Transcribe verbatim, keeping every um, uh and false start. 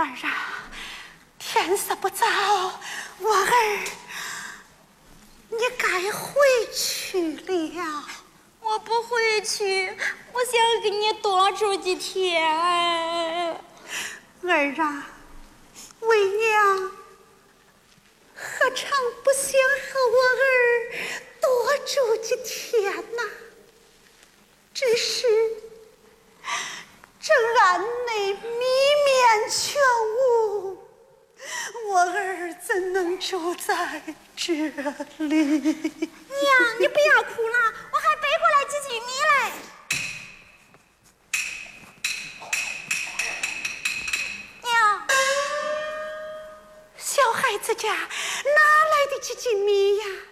儿啊，天色不早，我儿，你该回去了。 我不回去，我想跟你多住几天。 儿啊，为娘何尝不想和我儿多住几天呐？只是这庵内米面全无，我儿怎能住在这里？ 娘，你不要哭了，我还背过来几斤米来。娘， 小孩子家哪来的几斤米呀？